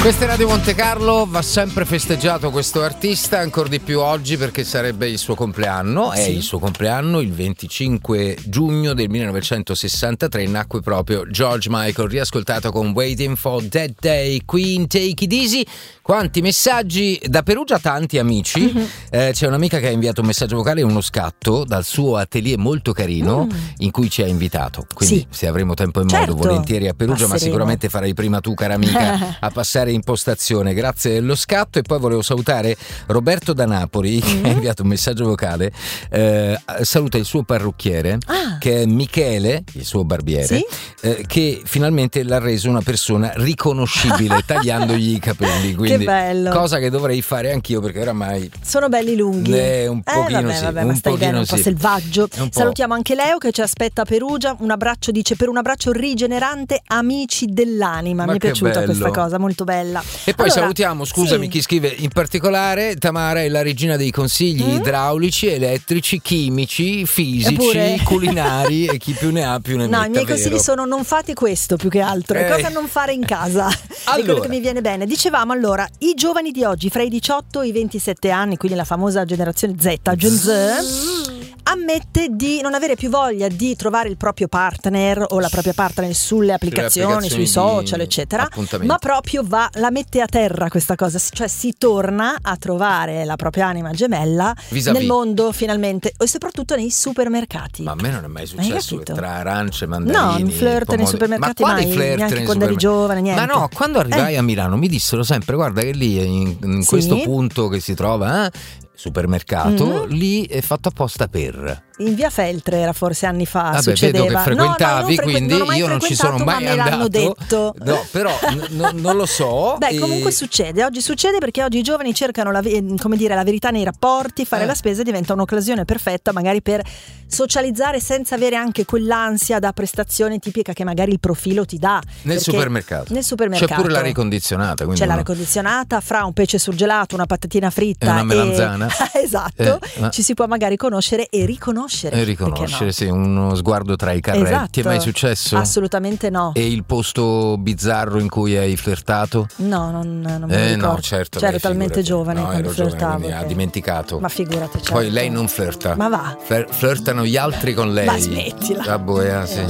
Questa è Radio Monte Carlo, va sempre festeggiato questo artista, ancora di più oggi perché sarebbe il suo compleanno. È il suo compleanno, il 25 giugno del 1963 nacque proprio George Michael, riascoltato con Waiting for That Day, Queen, Take It Easy. Quanti messaggi da Perugia, tanti amici. C'è un'amica che ha inviato un messaggio vocale e uno scatto dal suo atelier molto carino in cui ci ha invitato, quindi se avremo tempo e modo volentieri a Perugia, passeremo. Ma sicuramente farai prima tu, cara amica, a passare in postazione. Grazie dello scatto. E poi volevo salutare Roberto da Napoli che ha inviato un messaggio vocale, saluta il suo parrucchiere che è Michele, il suo barbiere, che finalmente l'ha reso una persona riconoscibile tagliandogli i capelli, quindi che bello. Cosa che dovrei fare anch'io perché oramai sono belli lunghi, un pochino vabbè, ma stai bene, un po' selvaggio. Salutiamo anche Leo che ci aspetta a Perugia, un abbraccio, dice, per un abbraccio rigenerante, amici dell'anima. Ma mi è piaciuta questa cosa, molto bella. E poi salutiamo, scusami, chi scrive in particolare: Tamara è la regina dei consigli idraulici, elettrici, chimici, fisici, culinari e chi più ne ha più ne metta. No, i miei consigli sono: non fate questo più che altro, cosa non fare in casa. Allora, è quello che mi viene bene. Dicevamo, allora, i giovani di oggi fra i 18 e i 27 anni, quindi la famosa generazione Z, Gen Z, ammette di non avere più voglia di trovare il proprio partner o la propria partner sulle applicazioni sui social, eccetera, ma proprio la mette a terra questa cosa, cioè si torna a trovare la propria anima gemella nel mondo finalmente, e soprattutto nei supermercati. Ma a me non è mai successo tra arance, mandarini, un flirt nei supermercati, ma mai, flirt neanche quando eri giovane, niente. Ma no, quando arrivai a Milano mi dissero sempre: guarda che lì in questo punto che si trova supermercato, lì è fatto apposta per. In via Feltre era forse anni fa, succedeva. Vedo che frequentavi, quindi io non ci sono mai me andato. L'hanno detto. No, però non lo so. Beh, comunque succede. Oggi succede perché oggi i giovani cercano la verità nei rapporti, fare la spesa diventa un'occasione perfetta magari per socializzare senza avere anche quell'ansia da prestazione tipica che magari il profilo ti dà. Nel supermercato. C'è pure l'aria condizionata. C'è l'aria condizionata, fra un pesce surgelato, una patatina fritta e una melanzana. Esatto. Ci si può magari conoscere e riconoscere. Sì, uno sguardo tra i carretti. Esatto. Ti è mai successo? Assolutamente no. E il posto bizzarro in cui hai flirtato? No, non me lo ricordo. No, certo. Ero talmente giovane quando flirtavo. Ha dimenticato. Ma figurati, certo. Poi lei non flirta. Ma va. Flirtano gli altri con lei. Ma smettila. La boia, sì.